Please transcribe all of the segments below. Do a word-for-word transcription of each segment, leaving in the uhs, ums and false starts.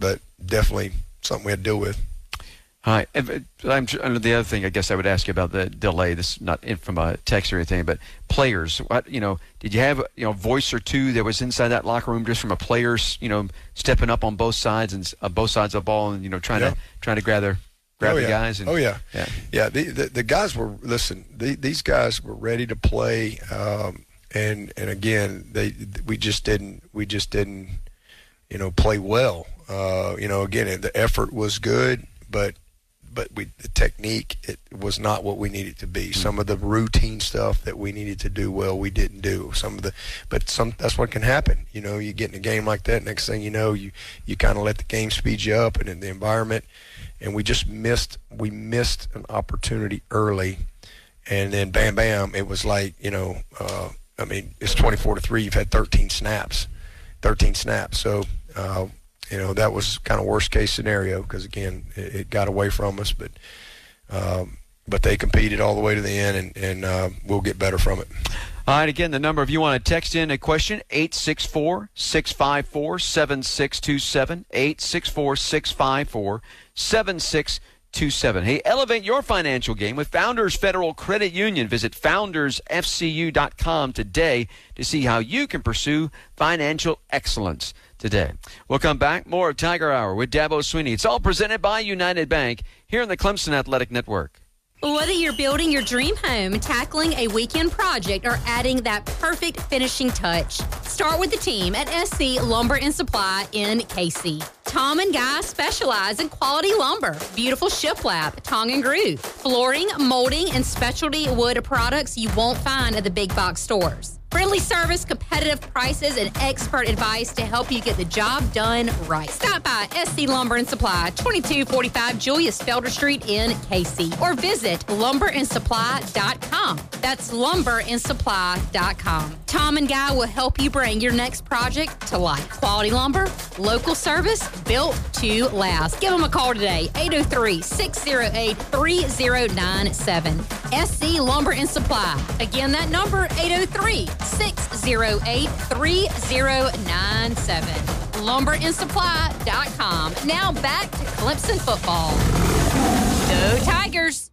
but definitely something we had to deal with. Hi. I'm, the other thing I guess I would ask you about the delay, this is not in from a text or anything, but players, what, you know, did you have, you know, a voice or two that was inside that locker room just from a players, you know, stepping up on both sides and uh, both sides of the ball and, you know, trying yeah. to trying to grab their grab oh, the yeah. guys? And, oh, yeah. Yeah. Yeah. The, the, the guys were, listen, the, these guys were ready to play. Um, and, and again, they, we just didn't, we just didn't, you know, play well. Uh, you know, again, the effort was good, but, but we, the technique, it was not what we needed to be. Some of the routine stuff that we needed to do well, we didn't do. Some of the, but some, that's what can happen. You know, you get in a game like that, next thing you know, you, you kind of let the game speed you up and in the environment. And we just missed, we missed an opportunity early. And then bam, bam, it was like, you know, uh, I mean, it's twenty-four to three. You've had thirteen snaps, thirteen snaps. So, uh, you know, that was kind of worst case scenario because, again, it, it got away from us. But um, but they competed all the way to the end, and, and uh, we'll get better from it. All right, again, the number, if you want to text in a question, eight six four, six five four, seven six two seven, eight six four, six five four, seven six two seven. Hey, elevate your financial game with Founders Federal Credit Union. Visit founders f c u dot com today to see how you can pursue financial excellence today. We'll come back. More of Tiger Hour with Dabo Swinney. It's all presented by United Bank here on the Clemson Athletic Network. Whether you're building your dream home, tackling a weekend project, or adding that perfect finishing touch, start with the team at S C Lumber and Supply in K C. Tom and Guy specialize in quality lumber, beautiful shiplap, tongue and groove, flooring, molding, and specialty wood products you won't find at the big box stores. Friendly service, competitive prices, and expert advice to help you get the job done right. Stop by S C Lumber and Supply, twenty-two forty-five Julius Felder Street in K C, or visit lumber and supply dot com. That's lumber and supply dot com. Tom and Guy will help you bring your next project to life. Quality lumber, local service, built to last. Give them a call today, eight oh three, six oh eight, three oh nine seven. S C Lumber and Supply. Again, that number, eight oh three, six oh eight, three oh nine seven. lumber and supply dot com. Now back to Clemson football. Go Tigers!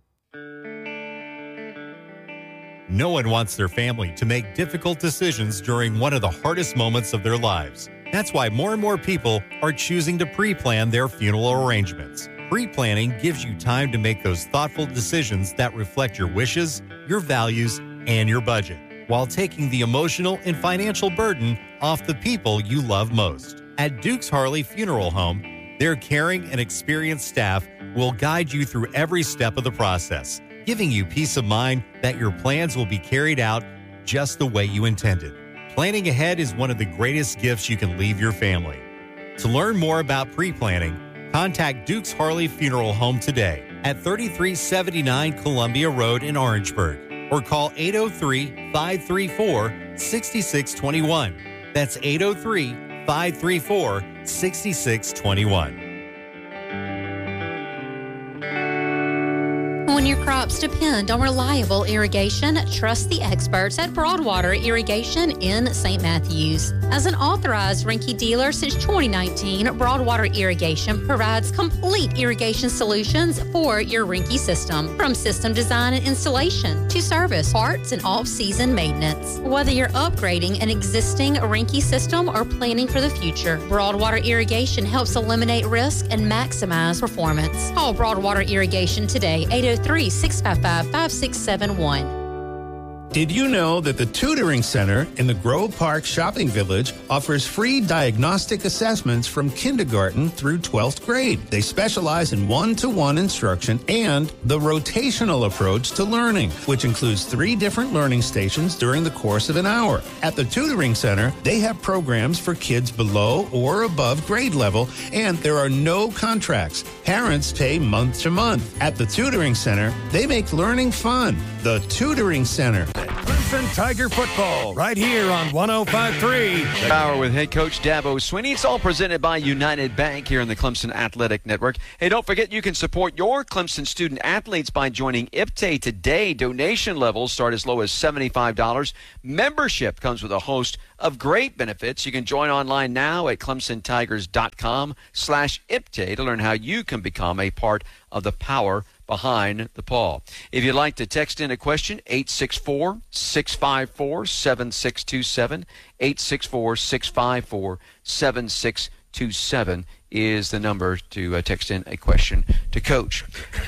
No one wants their family to make difficult decisions during one of the hardest moments of their lives. That's why more and more people are choosing to pre-plan their funeral arrangements. Pre-planning gives you time to make those thoughtful decisions that reflect your wishes, your values, and your budget, while taking the emotional and financial burden off the people you love most. At Dukes Harley Funeral Home, their caring and experienced staff will guide you through every step of the process, giving you peace of mind that your plans will be carried out just the way you intended. Planning ahead is one of the greatest gifts you can leave your family. To learn more about pre-planning, contact Dukes Harley Funeral Home today at thirty-three seventy-nine Columbia Road in Orangeburg, or call eight oh three, five three four, six six two one. That's eight oh three, five three four, six six two one. When your crops depend on reliable irrigation, trust the experts at Broadwater Irrigation in Saint Matthews. As an authorized Rinky dealer since twenty nineteen, Broadwater Irrigation provides complete irrigation solutions for your Rinky system, from system design and installation to service, parts, and off-season maintenance. Whether you're upgrading an existing Rinky system or planning for the future, Broadwater Irrigation helps eliminate risk and maximize performance. Call Broadwater Irrigation today, eight oh three, six five five, five six seven one. Did you know that the Tutoring Center in the Grove Park Shopping Village offers free diagnostic assessments from kindergarten through twelfth grade? They specialize in one-to-one instruction and the rotational approach to learning, which includes three different learning stations during the course of an hour. At the Tutoring Center, they have programs for kids below or above grade level, and there are no contracts. Parents pay month to month. At the Tutoring Center, they make learning fun. The Tutoring Center. Clemson Tiger football right here on one oh five point three. Power with head coach Dabo Swinney. It's all presented by United Bank here in the Clemson Athletic Network. Hey, don't forget you can support your Clemson student athletes by joining I P T A today. Donation levels start as low as seventy-five dollars. Membership comes with a host of great benefits. You can join online now at clemson tigers dot com slash I P T A to learn how you can become a part of the power behind the Paul. If you'd like to text in a question, eight six four, six five four, seven six two seven, eight six four, six five four, seven six two seven is the number to uh, text in a question to Coach.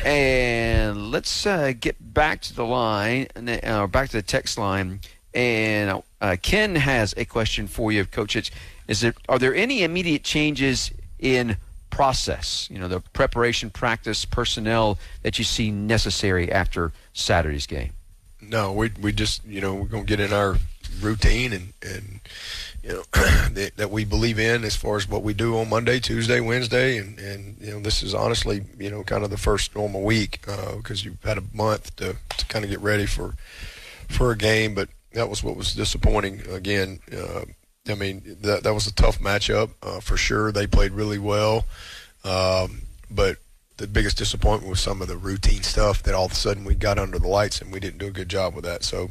And let's uh, get back to the line, or uh, back to the text line. And uh, Ken has a question for you, Coach. It's, is there, are there any immediate changes in process, you know, the preparation, practice, personnel that you see necessary after Saturday's game? No, we we just, you know, we're going to get in our routine and, and you know, that, that we believe in as far as what we do on Monday, Tuesday, Wednesday. And, and you know, this is honestly, you know, kind of the first normal week uh, because you've had a month to, to kind of get ready for for a game. But that was what was disappointing. Again, uh, I mean, that that was a tough matchup uh, for sure. They played really well. Um, but the biggest disappointment was some of the routine stuff that all of a sudden we got under the lights and we didn't do a good job with that. So,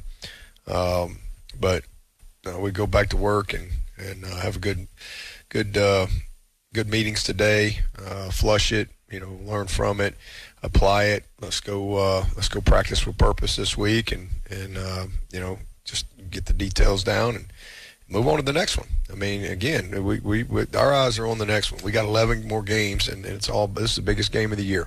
um, but uh, we go back to work and, and uh, have a good, good, uh, good meetings today, uh, flush it, you know, learn from it, apply it. Let's go, uh, let's go practice with purpose this week and, and, uh, you know, just get the details down and move on to the next one. I mean, again, we, we, we our eyes are on the next one. We got eleven more games, and it's all. This is the biggest game of the year,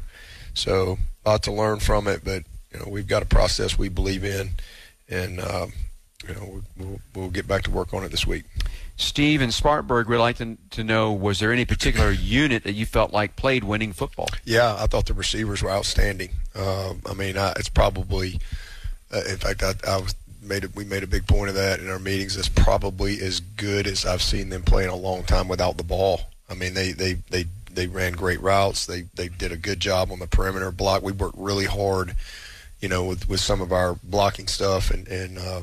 so a lot to learn from it. But you know, we've got a process we believe in, and uh, you know, we'll, we'll get back to work on it this week. Steve in Spartanburg would like to, to know: was there any particular unit that you felt like played winning football? Yeah, I thought the receivers were outstanding. Um, I mean, I, it's probably, uh, in fact, I, I was. Made a, we made a big point of that in our meetings. It's probably as good as I've seen them play in a long time without the ball. I mean, they they, they, they ran great routes. They they did a good job on the perimeter block. We worked really hard, you know, with, with some of our blocking stuff, and and uh,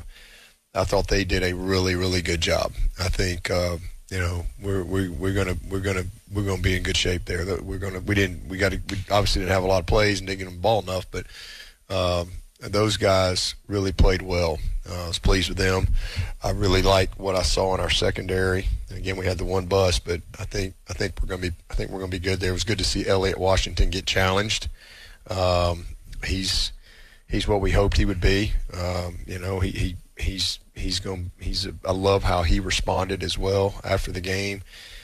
I thought they did a really really good job. I think uh, you know we're we, we're gonna we're gonna we're gonna be in good shape there. We're gonna we didn't we got to we obviously didn't have a lot of plays and didn't get them the ball enough, but. Um, Those guys really played well. Uh, I was pleased with them. I really liked what I saw in our secondary. Again, we had the one bust, but I think I think we're going to be I think we're going to be good there. It was good to see Elliott Washington get challenged. Um, he's he's what we hoped he would be. Um, you know, he, he he's he's going he's a, I love how he responded as well after the game.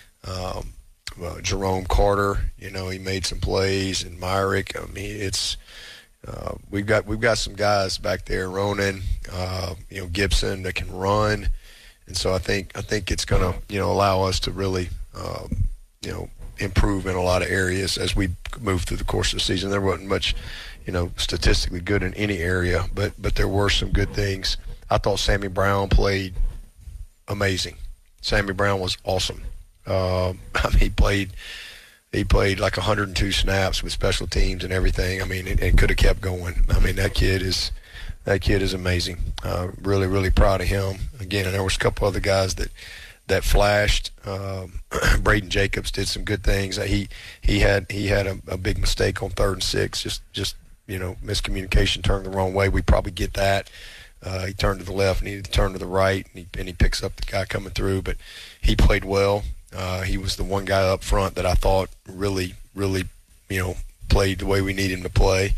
Um, uh, Jerome Carter, you know, he made some plays, and Myrick. I mean, it's. Uh, we've got we've got some guys back there, Ronan, uh, you know, Gibson that can run, and so I think I think it's going to you know allow us to really um, you know improve in a lot of areas as we move through the course of the season. There wasn't much you know statistically good in any area, but but there were some good things. I thought Sammy Brown played amazing. Sammy Brown was awesome. Uh, I mean, he played. He played like one hundred two snaps with special teams and everything. I mean, and, and could have kept going. I mean, that kid is that kid is amazing. Uh, really, really proud of him. Again, and there was a couple other guys that that flashed. Um, Braden Jacobs did some good things. He he had he had a, a big mistake on third and six. Just just you know miscommunication, turned the wrong way. We probably get that. Uh, he turned to the left, needed to turn to the right, and he, and he picks up the guy coming through. But he played well. Uh, he was the one guy up front that I thought really, really, you know, played the way we need him to play.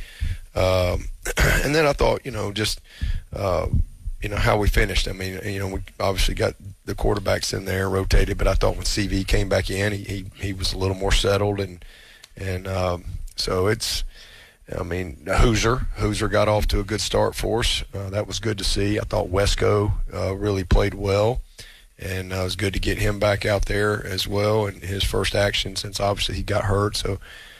Um, and then I thought, you know, just, uh, you know, how we finished. I mean, you know, we obviously got the quarterbacks in there rotated, but I thought when C V came back in, he he, he was a little more settled. And, and um, so it's, I mean, Hoosier. Hoosier got off to a good start for us. Uh, that was good to see. I thought Wesco uh, really played well. And uh, it was good to get him back out there as well in his first action since obviously he got hurt. So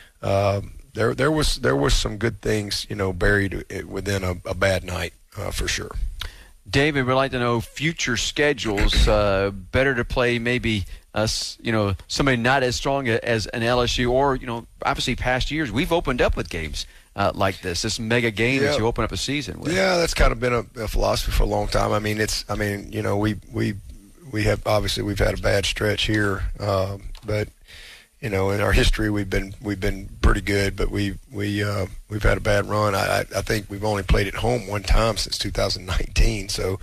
uh, there there was there was some good things, you know, buried within a, a bad night uh, for sure. David would like to know future schedules. Uh, better to play maybe us, you know, somebody not as strong as an L S U, or you know, obviously past years we've opened up with games uh, like this, this mega game yeah. that you open up a season with. Yeah, that's kind of been a, a philosophy for a long time. I mean, it's, I mean, you know, we, we, we have, obviously we've had a bad stretch here, um, but, you know, in our history, we've been, we've been pretty good, but we, we, uh, we've had a bad run. I, I think we've only played at home one time since two thousand nineteen. So,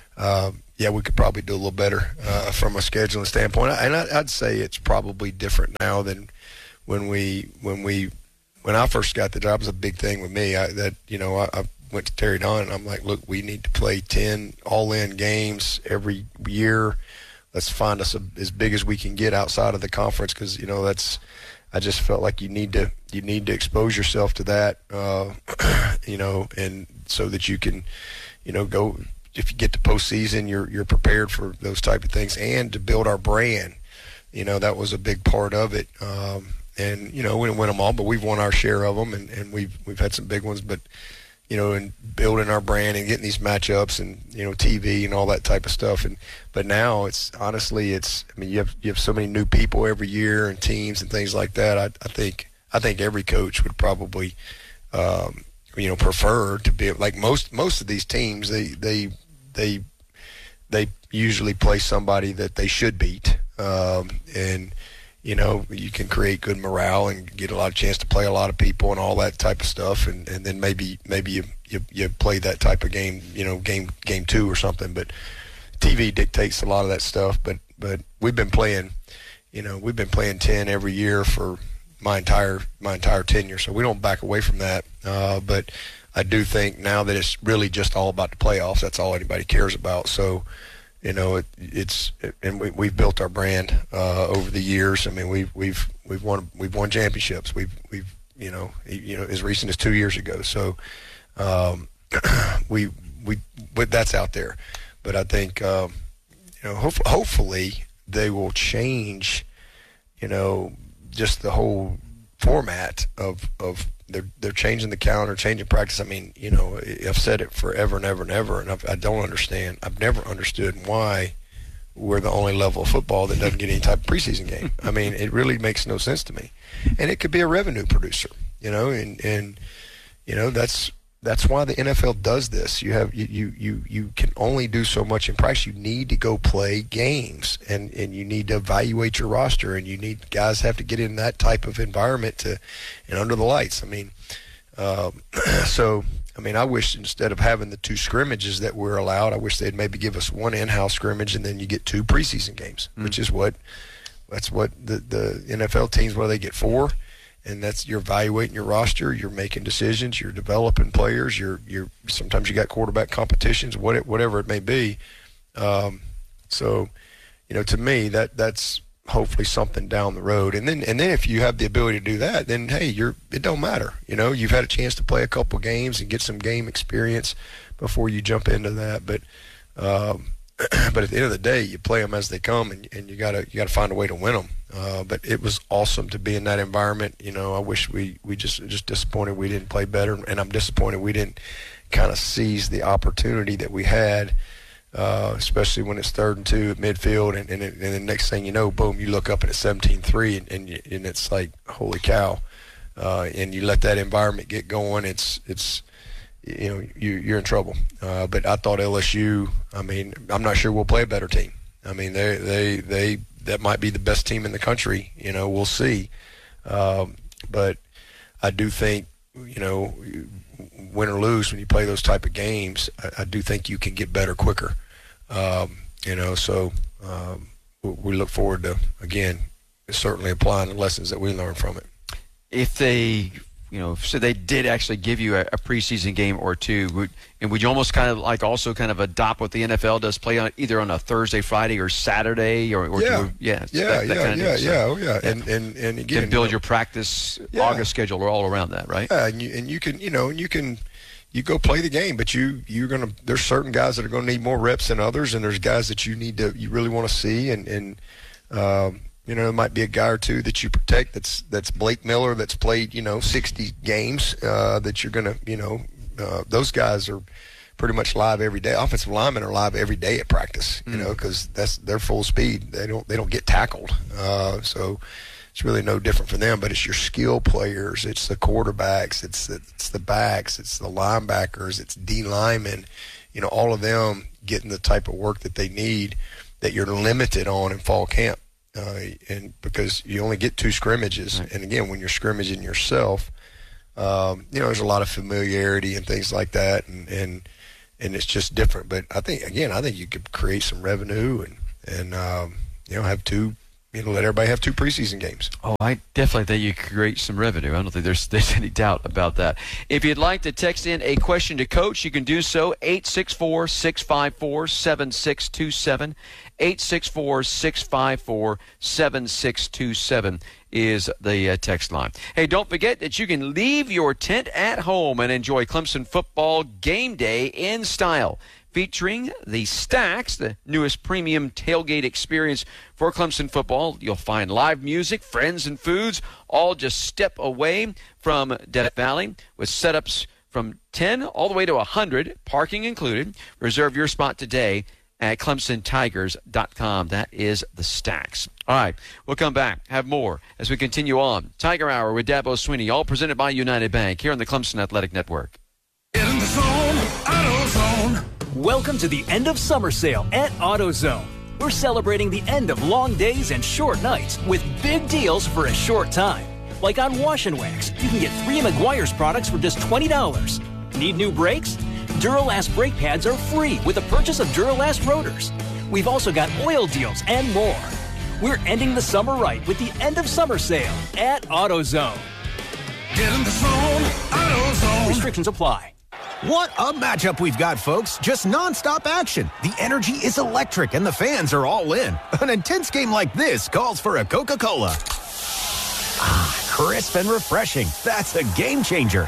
um, yeah, we could probably do a little better, uh, from a scheduling standpoint. And I, I'd say it's probably different now than when we, when we, when I first got the job. It was a big thing with me. I, that, you know, I, I went to Terry Don and I'm like, look, we need to play ten all-in games every year. Let's find us a, as big as we can get outside of the conference, because, you know, that's, I just felt like you need to, you need to expose yourself to that, uh, you know, and so that you can, you know, go, if you get to postseason, you're, you're prepared for those type of things, and to build our brand. You know, that was a big part of it. Um, And, you know, we didn't win them all, but we've won our share of them, and, and we've we've had some big ones. But, you know, and building our brand and getting these matchups and, you know, T V and all that type of stuff. And but now it's honestly it's I mean you have you have so many new people every year and teams and things like that. I, I think I think every coach would probably um, you know prefer to be like most most of these teams. They they they they usually play somebody that they should beat, um, and. You know, you can create good morale and get a lot of chance to play a lot of people and all that type of stuff, and, and then maybe maybe you, you you play that type of game, you know, game game two or something. But T V dictates a lot of that stuff. But but we've been playing, you know, we've been playing ten every year for my entire my entire tenure, so we don't back away from that. Uh, but I do think now that it's really just all about the playoffs. That's all anybody cares about. So. You know, it, it's and we, we've built our brand uh, over the years. I mean, we've we've we've won we've won championships. We've we've you know you know as recent as two years ago. So um, we we but that's out there. But I think um, you know hope, hopefully they will change. You know, just the whole format of of. They're they're changing the calendar, changing practice. I mean, you know, I've said it forever and ever and ever, and I've, I don't understand. I've never understood why we're the only level of football that doesn't get any type of preseason game. I mean, it really makes no sense to me. And it could be a revenue producer, you know, and, and you know, that's that's why the N F L does this. You have you, you, you, you can only do so much in practice. You need to go play games, and, and you need to evaluate your roster, and you need guys have to get in that type of environment to and under the lights. I mean, um, so I mean, I wish instead of having the two scrimmages that we're allowed, I wish they'd maybe give us one in-house scrimmage, and then you get two preseason games, mm-hmm. which is what that's what the the N F L teams, where they get four. And that's, you're evaluating your roster, you're making decisions, you're developing players, you're you're sometimes you got quarterback competitions, what it, whatever it may be. Um, so, you know, to me that that's hopefully something down the road. And then and then if you have the ability to do that, then hey, you're it don't matter. You know, you've had a chance to play a couple games and get some game experience before you jump into that. But um, but at the end of the day, you play them as they come, and, and you gotta you gotta find a way to win them. Uh, but it was awesome to be in that environment. You know, I wish we, we just just disappointed we didn't play better, and I'm disappointed we didn't kind of seize the opportunity that we had, uh, especially when it's third and two at midfield, and and, it, and the next thing you know, boom, you look up and it's seventeen three, and and, you, and it's like, holy cow, uh, and you let that environment get going, it's it's you know you you're in trouble. Uh, but I thought L S U. I mean, I'm not sure we'll play a better team. I mean, they they they. That might be the best team in the country. You know, we'll see. Um, but I do think, you know, win or lose, when you play those type of games, I, I do think you can get better quicker. Um, you know, so um, we look forward to, again, certainly applying the lessons that we learned from it. If they, you know, so they did actually give you a, a preseason game or two, would, and would you almost kind of like also kind of adopt what the N F L does, play on either on a Thursday, Friday, or Saturday, or, or yeah, you, yeah, yeah, that, that yeah, kind of yeah, thing. So, yeah, oh yeah, and and and again, and build you know, your practice yeah. August schedule all around that, right? Yeah, and you and you can, you know, and you can. You go play the game, but you you're gonna. There's certain guys that are gonna need more reps than others, and there's guys that you need to you really want to see, and and um, you know, there might be a guy or two that you protect. That's that's Blake Miller, that's played you know sixty games. Uh, that you're gonna you know uh, those guys are pretty much live every day. Offensive linemen are live every day at practice, you mm. know, because that's they're full speed. They don't they don't get tackled. Uh, so it's really no different for them. But it's your skill players, it's the quarterbacks, it's the, it's the backs, it's the linebackers, it's D linemen. You know, all of them getting the type of work that they need that you're limited on in fall camp. Uh, and because you only get two scrimmages, right. And again, when you're scrimmaging yourself, um, you know, there's a lot of familiarity and things like that, and, and and it's just different. But I think, again, I think you could create some revenue and and um, you know, have two, you know, let everybody have two preseason games. Oh, I definitely think you could create some revenue. I don't think there's there's any doubt about that. If you'd like to text in a question to Coach, you can do so. eight six four, six five four, seven six two seven. eight six four, six five four, seven six two seven is the uh, text line. Hey, don't forget that you can leave your tent at home and enjoy Clemson football game day in style. Featuring the Stacks, the newest premium tailgate experience for Clemson football. You'll find live music, friends, and foods, all just step away from Death Valley, with setups from ten all the way to one hundred, parking included. Reserve your spot today at Clemson Tigers dot com. That is the Stacks. All right, we'll come back, have more as we continue on. Tiger Hour with Dabo Swinney, all presented by United Bank, here on the Clemson Athletic Network. In the zone, AutoZone. Welcome to the end of summer sale at AutoZone. We're celebrating the end of long days and short nights with big deals for a short time. Like on Wash and Wax, you can get three Meguiar's products for just twenty dollars. Need new brakes? Duralast brake pads are free with the purchase of Duralast rotors. We've also got oil deals and more. We're ending the summer right with the end of summer sale at AutoZone. Get in the zone, AutoZone. Restrictions apply. What a matchup we've got, folks. Just nonstop action. The energy is electric and the fans are all in. An intense game like this calls for a Coca-Cola. Ah, crisp and refreshing. That's a game changer.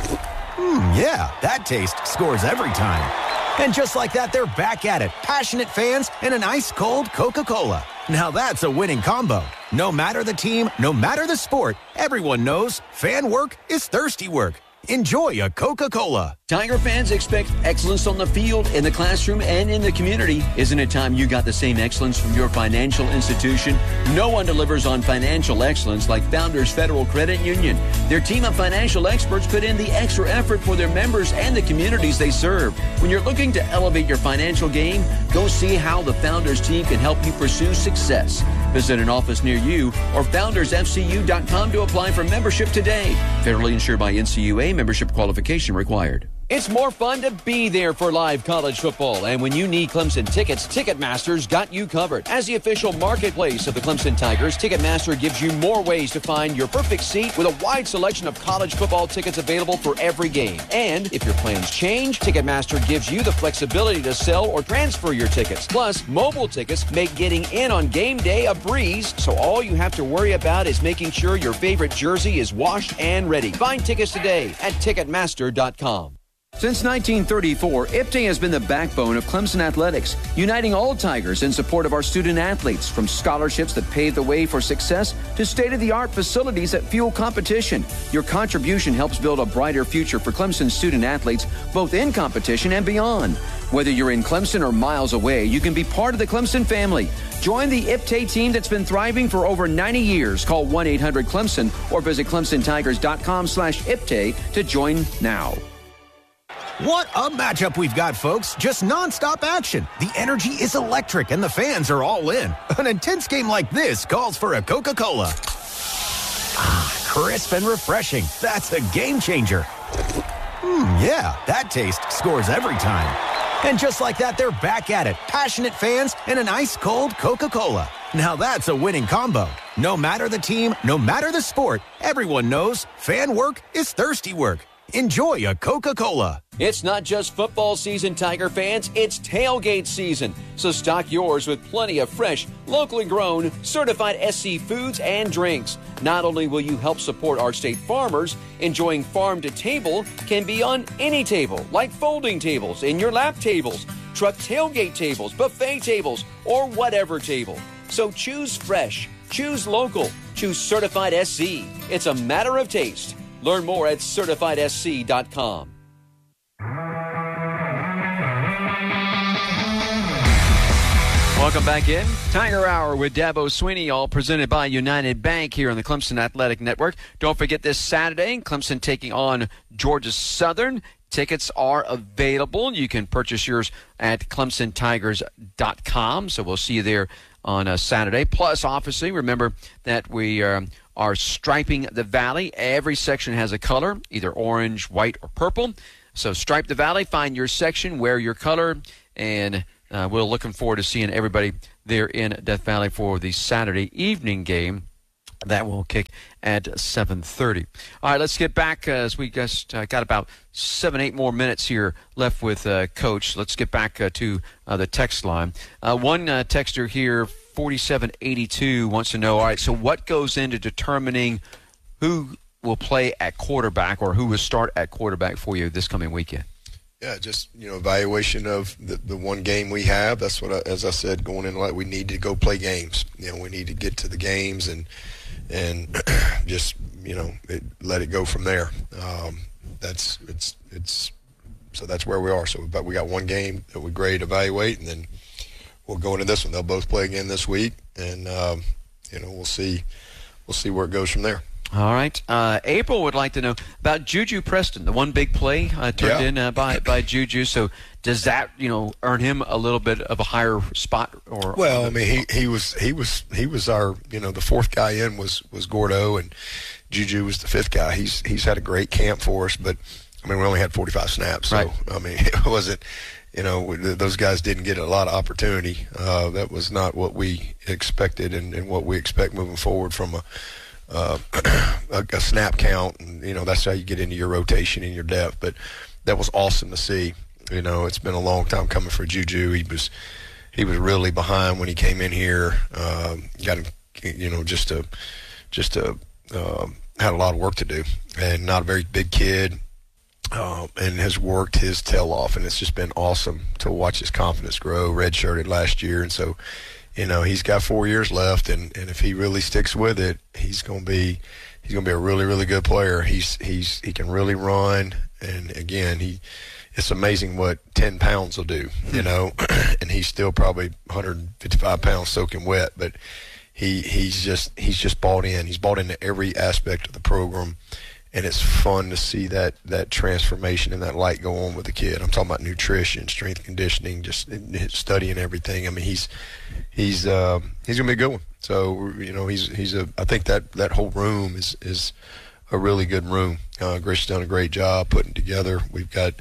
Hmm, yeah, that taste scores every time. And just like that, they're back at it. Passionate fans and an ice-cold Coca-Cola. Now that's a winning combo. No matter the team, no matter the sport, everyone knows fan work is thirsty work. Enjoy a Coca-Cola. Tiger fans expect excellence on the field, in the classroom, and in the community. Isn't it time you got the same excellence from your financial institution? No one delivers on financial excellence like Founders Federal Credit Union. Their team of financial experts put in the extra effort for their members and the communities they serve. When you're looking to elevate your financial game, go see how the Founders team can help you pursue success. Visit an office near you or founders f c u dot com to apply for membership today. Federally insured by N C U A. Membership qualification required. It's more fun to be there for live college football. And when you need Clemson tickets, Ticketmaster's got you covered. As the official marketplace of the Clemson Tigers, Ticketmaster gives you more ways to find your perfect seat with a wide selection of college football tickets available for every game. And if your plans change, Ticketmaster gives you the flexibility to sell or transfer your tickets. Plus, mobile tickets make getting in on game day a breeze, so all you have to worry about is making sure your favorite jersey is washed and ready. Find tickets today at Ticketmaster dot com. Since nineteen thirty-four, I P T A has been the backbone of Clemson athletics, uniting all Tigers in support of our student athletes, from scholarships that pave the way for success to state-of-the-art facilities that fuel competition. Your contribution helps build a brighter future for Clemson student athletes, both in competition and beyond. Whether you're in Clemson or miles away, you can be part of the Clemson family. Join the I P T A team that's been thriving for over ninety years. Call one eight hundred Clemson or visit Clemson Tigers dot com slash I P T A to join now. What a matchup we've got, folks. Just nonstop action. The energy is electric and the fans are all in. An intense game like this calls for a Coca-Cola. Ah, crisp and refreshing. That's a game changer. Hmm, yeah, that taste scores every time. And just like that, they're back at it. Passionate fans and an ice-cold Coca-Cola. Now that's a winning combo. No matter the team, no matter the sport, everyone knows fan work is thirsty work. Enjoy a Coca-Cola. It's not just football season, Tiger fans. It's tailgate season. So stock yours with plenty of fresh, locally grown, certified S C foods and drinks. Not only will you help support our state farmers, enjoying farm to table can be on any table, like folding tables, in your lap tables, truck tailgate tables, buffet tables, or whatever table. So choose fresh, choose local, choose certified S C. It's a matter of taste. Learn more at certified s c dot com. Welcome back in. Tiger Hour with Dabo Sweeney, all presented by United Bank here on the Clemson Athletic Network. Don't forget this Saturday, Clemson taking on Georgia Southern. Tickets are available. You can purchase yours at clemson tigers dot com. So we'll see you there on a Saturday. Plus, obviously, remember that we uh, are striping the Valley. Every section has a color, either orange, white, or purple. So stripe the Valley, find your section, wear your color, and Uh, we're looking forward to seeing everybody there in Death Valley for the Saturday evening game. That will kick at seven thirty. All right, let's get back uh, as we just uh, got about seven, eight more minutes here left with uh, Coach. Let's get back uh, to uh, the text line. Uh, one uh, texter here, forty-seven eighty-two, wants to know, all right, so what goes into determining who will play at quarterback or who will start at quarterback for you this coming weekend? Yeah, just, you know, evaluation of the, the one game we have. That's what, I, as I said, going in, like, we need to go play games. You know, we need to get to the games and and just, you know, it, let it go from there. Um, that's it's it's so that's where we are. So, but we got one game that we grade, evaluate, and then we'll go into this one. They'll both play again this week, and um, you know, we'll see we'll see where it goes from there. All right. Uh, April would like to know about Juju Preston, the one big play uh, turned yeah. in uh, by by Juju. So does that, you know, earn him a little bit of a higher spot? Or well, I mean, he, he was he was he was our, you know, the fourth guy in was was Gordo, and Juju was the fifth guy. He's he's had a great camp for us, but I mean, we only had forty-five snaps, so right. I mean, it wasn't. You know, those guys didn't get a lot of opportunity. Uh, that was not what we expected, and, and what we expect moving forward from a. Uh, a, a snap count, and you know that's how you get into your rotation and your depth. But that was awesome to see. You know, it's been a long time coming for Juju. He was he was really behind when he came in here. Um, got him, you know, just a just a uh, had a lot of work to do, and not a very big kid, uh, and has worked his tail off. And it's just been awesome to watch his confidence grow. Redshirted last year, and so. You know, he's got four years left, and, and if he really sticks with it, he's gonna be he's gonna be a really, really good player. He's he's he can really run, and again, he it's amazing what ten pounds will do. You know, and he's still probably one hundred fifty-five pounds soaking wet, but he he's just he's just bought in. He's bought into every aspect of the program, and it's fun to see that that transformation and that light go on with the kid. I'm talking about nutrition, strength conditioning, just studying everything. I mean, he's he's uh, he's gonna be a good one. So you know, he's he's a. I think that that whole room is is a really good room. Uh, Grace has done a great job putting together. We've got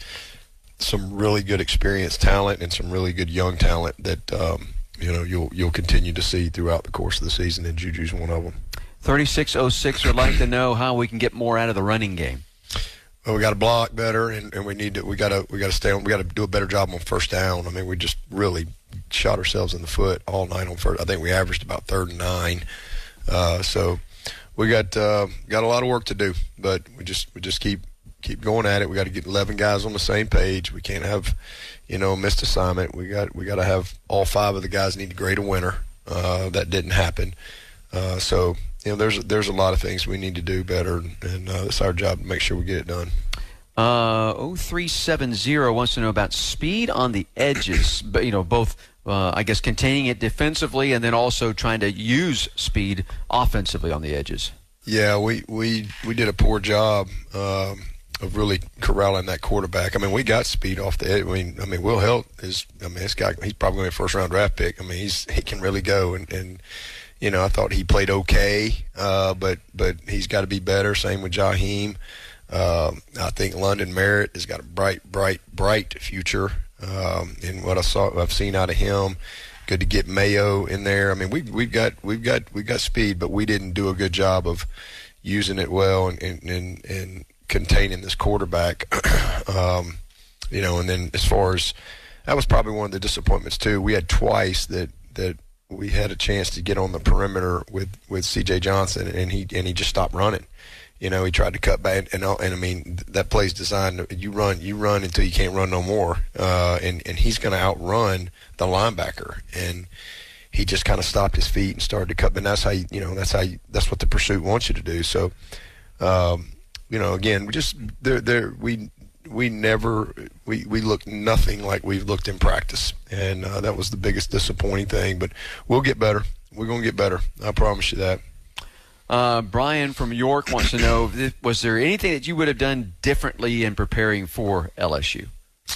some really good experienced talent and some really good young talent that um, you know you'll you'll continue to see throughout the course of the season. And Juju's one of them. thirty-six oh six would like to know how we can get more out of the running game. Well, we got to block better, and, and we need to. We got to. We got to stay on. We got to do a better job on first down. I mean, we just really shot ourselves in the foot all night on first. I think we averaged about third and nine. Uh, so we got uh, got a lot of work to do, but we just we just keep keep going at it. We got to get eleven guys on the same page. We can't have, you know, a missed assignment. We got we got to have all five of the guys need to grade a winner. Uh, that didn't happen. Uh, so. You know, there's there's a lot of things we need to do better, and uh, it's our job to make sure we get it done. Uh, oh three seven zero wants to know about speed on the edges, but you know, both uh, I guess containing it defensively and then also trying to use speed offensively on the edges. Yeah, we we, we did a poor job um, of really corralling that quarterback. I mean, we got speed off the edge. I mean, I mean, Will Helt is. I mean, this guy, he's probably going to be a first round draft pick. I mean, he's he can really go and. and You know, I thought he played okay, uh, but but he's got to be better. Same with Jaheim. Um, I think London Merritt has got a bright, bright, bright future. Um, in what I saw, I've seen out of him. Good to get Mayo in there. I mean, we we've got we've got we've got speed, but we didn't do a good job of using it well and and and, and containing this quarterback. um, you know, and then as far as that was probably one of the disappointments too. We had twice that that. we had a chance to get on the perimeter with, with C J Johnson, and he and he just stopped running. You know, he tried to cut back, and and, and I mean that play's designed. You run, you run until you can't run no more, uh, and and he's going to outrun the linebacker, and he just kind of stopped his feet and started to cut. And that's how you, you know that's how you, that's what the pursuit wants you to do. So, um, you know, again, we just there there we we never we, we looked nothing like we've looked in practice, and uh, that was the biggest disappointing thing. But we'll get better. We're going to get better. I promise you that. Uh, Brian from York wants to know, was there anything that you would have done differently in preparing for L S U?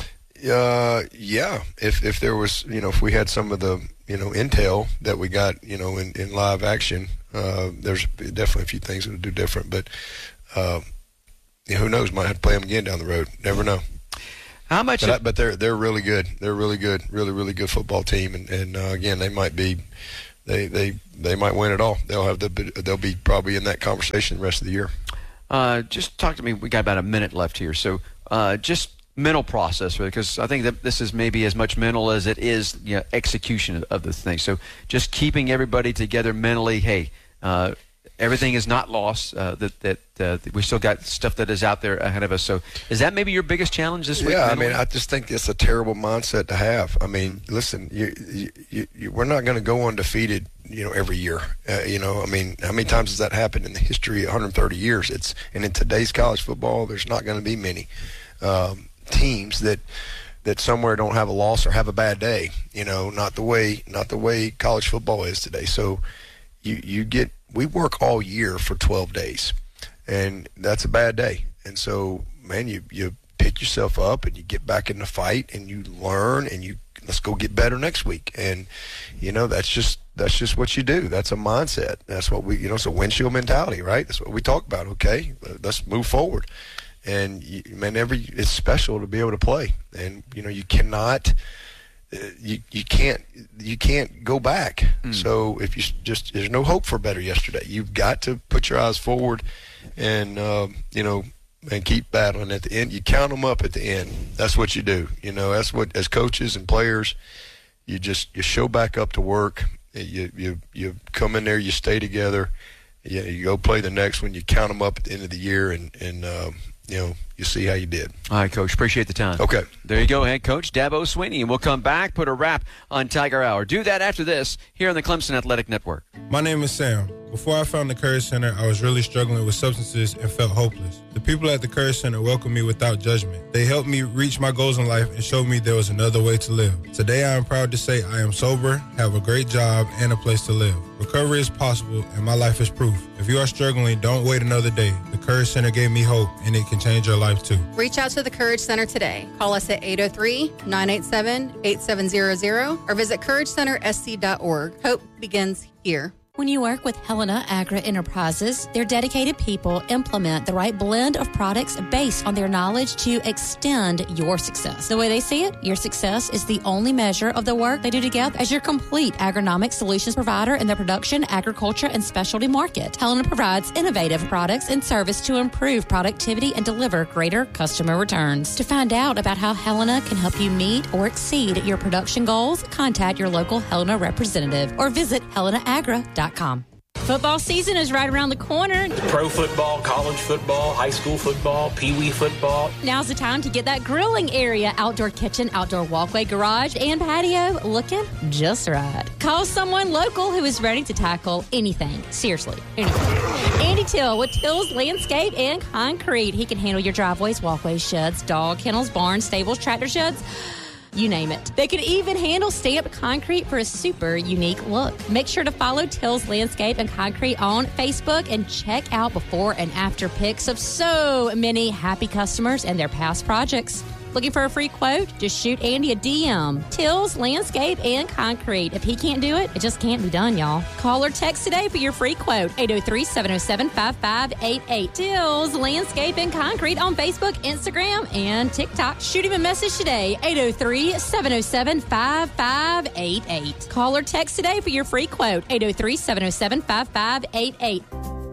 Uh, yeah. If if there was, you know, if we had some of the, you know, intel that we got, you know, in, in live action, uh, there's definitely a few things that would do different. But uh, yeah, who knows? Might have to play them again down the road. Never know. How much? But, I, but they're they're really good. They're really good. Really really good football team. And and uh, again, they might be. They, they they might win it all. They'll have the they'll be probably in that conversation the rest of the year. Uh, just talk to me. We got about a minute left here, so uh, just mental process, because I think that this is maybe as much mental as it is, you know, execution of the thing. So just keeping everybody together mentally. Hey, uh, everything is not lost. Uh, that that uh, we still got stuff that is out there ahead of us. So is that maybe your biggest challenge this week? Yeah, mentally? I mean, I just think it's a terrible mindset to have. I mean, listen, you, you, you, we're not going to go undefeated, you know, every year. Uh, you know, I mean, how many times has that happened in the history of one hundred thirty years? It's and in today's college football, there's not going to be many um, teams that that somewhere don't have a loss or have a bad day. You know, not the way not the way college football is today. So you you get we work all year for twelve days, and that's a bad day. And so, man, you you pick yourself up and you get back in the fight and you learn and you let's go get better next week. And you know, that's just that's just what you do. That's a mindset. That's what we, you know, it's a windshield mentality, right? That's what we talk about. Okay, let's move forward. And you, man, every it's special to be able to play. And you know, you cannot, uh, you you can't you can't go back. Mm. So if you just there's no hope for better yesterday. You've got to put your eyes forward, and um, you know, and keep battling at the end. You count them up at the end. That's what you do. You know, that's what as coaches and players, you just you show back up to work. You you you come in there, you stay together. You, you go play the next one. You count them up at the end of the year, and and um, you know, you see how you did. All right, Coach. Appreciate the time. Okay. There you go, head coach Dabo Swinney, and we'll come back, put a wrap on Tiger Hour. Do that after this here on the Clemson Athletic Network. My name is Sam. Before I found the Courage Center, I was really struggling with substances and felt hopeless. The people at the Courage Center welcomed me without judgment. They helped me reach my goals in life and showed me there was another way to live. Today, I am proud to say I am sober, have a great job, and a place to live. Recovery is possible, and my life is proof. If you are struggling, don't wait another day. The Courage Center gave me hope, and it can change your life too. Reach out to the Courage Center today. Call us at eight oh three, nine eight seven, eight seven zero zero or visit courage center s c dot org. Hope begins here. When you work with Helena Agri Enterprises, their dedicated people implement the right blend of products based on their knowledge to extend your success. The way they see it, your success is the only measure of the work they do together as your complete agronomic solutions provider in the production, agriculture, and specialty market. Helena provides innovative products and service to improve productivity and deliver greater customer returns. To find out about how Helena can help you meet or exceed your production goals, contact your local Helena representative or visit helena agra dot com. Football season is right around the corner. Pro football, college football, high school football, pee-wee football. Now's the time to get that grilling area, outdoor kitchen, outdoor walkway, garage, and patio looking just right. Call someone local who is ready to tackle anything. Seriously, anything. Andy Till with Till's Landscape and Concrete. He can handle your driveways, walkways, sheds, dog kennels, barns, stables, tractor sheds. You name it. They can even handle stamped concrete for a super unique look. Make sure to follow Till's Landscape and Concrete on Facebook and check out before and after pics of so many happy customers and their past projects. Looking for a free quote? Just shoot Andy a D M. Till's Landscape and Concrete. If he can't do it, it just can't be done, y'all. Call or text today for your free quote. eight oh three, seven oh seven, five five eight eight. Till's Landscape and Concrete on Facebook, Instagram, and TikTok. Shoot him a message today. eight oh three, seven oh seven, five five eight eight. Call or text today for your free quote. eight oh three, seven oh seven, five five eight eight.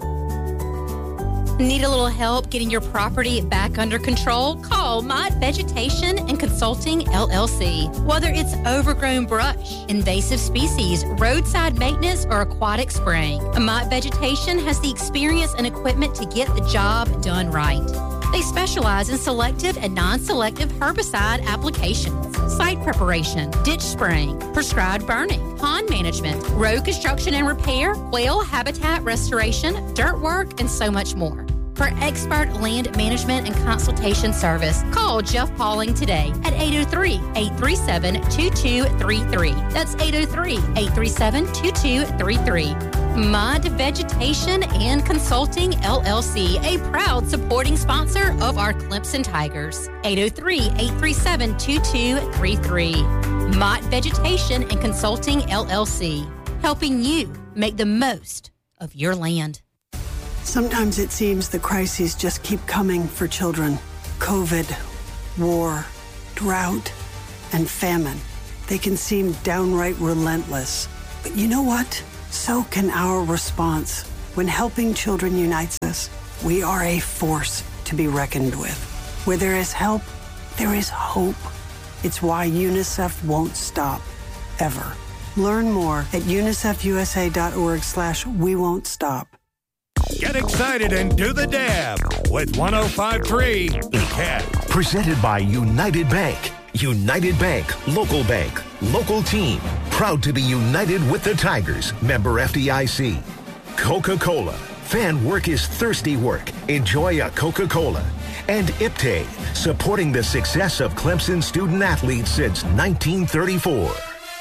Need a little help getting your property back under control? Call Mott Vegetation and Consulting, L L C. Whether it's overgrown brush, invasive species, roadside maintenance, or aquatic spraying, Mott Vegetation has the experience and equipment to get the job done right. They specialize in selective and non-selective herbicide applications, site preparation, ditch spraying, prescribed burning, pond management, road construction and repair, whale habitat restoration, dirt work, and so much more. for expert land management and consultation service. Call Jeff Pauling today at eight oh three, eight three seven, two two three three. That's eight oh three, eight three seven, two two three three. Mod Vegetation and Consulting, L L C, a proud supporting sponsor of our Clemson Tigers. eight oh three, eight three seven, two two three three. Mod Vegetation and Consulting, L L C, helping you make the most of your land. Sometimes it seems the crises just keep coming for children. COVID, war, drought, and famine. They can seem downright relentless. But you know what? So can our response. When helping children unites us, we are a force to be reckoned with. Where there is help, there is hope. It's why UNICEF won't stop, ever. Learn more at unicefusa.org slash we won't stop. Get excited and do the dab with one oh five point three The Cat. Presented by United Bank. United Bank, local bank, local team. Proud to be united with the Tigers. Member F D I C. Coca-Cola. Fan work is thirsty work. Enjoy a Coca-Cola. And I P T A, supporting the success of Clemson student athletes since nineteen thirty-four.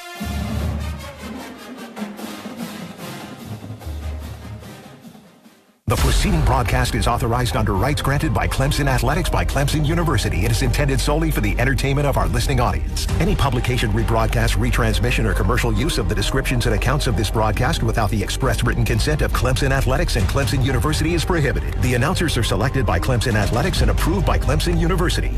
The preceding broadcast is authorized under rights granted by Clemson Athletics by Clemson University. It is intended solely for the entertainment of our listening audience. Any publication, rebroadcast, retransmission, or commercial use of the descriptions and accounts of this broadcast without the express written consent of Clemson Athletics and Clemson University is prohibited. The announcers are selected by Clemson Athletics and approved by Clemson University.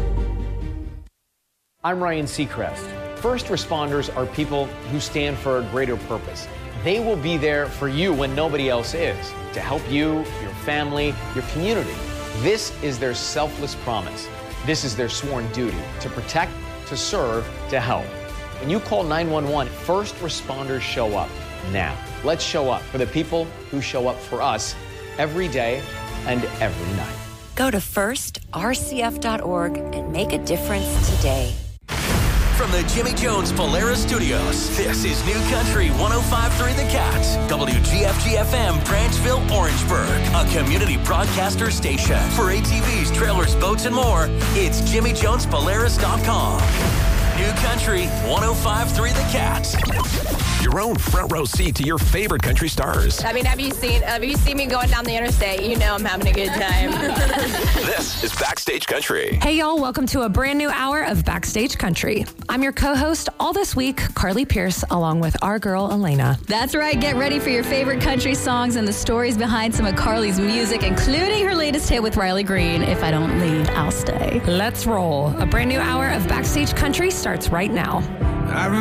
I'm Ryan Seacrest. First responders are people who stand for a greater purpose. They will be there for you when nobody else is, to help you, your family, your community. This is their selfless promise. This is their sworn duty, to protect, to serve, to help. When you call nine one one, first responders show up now. Let's show up for the people who show up for us every day and every night. Go to first r c f dot org and make a difference today. From the Jimmy Jones Polaris Studios, this is New Country one oh five point three The Cat, W G F G F M, Branchville, Orangeburg, a community broadcaster station. For A T Vs, trailers, boats, and more, it's Jimmy Jones Polaris dot com. New Country one oh five point three The Cat. Your own front row seat to your favorite country stars. I mean, have you seen have you seen me going down the interstate? You know I'm having a good time. This is Backstage Country. Hey, y'all. Welcome to a brand new hour of Backstage Country. I'm your co-host all this week, Carly Pierce, along with our girl, Elena. That's right. Get ready for your favorite country songs and the stories behind some of Carly's music, including her latest hit with Riley Green, If I Don't Leave, I'll Stay. Let's roll. A brand new hour of Backstage Country starts right now. I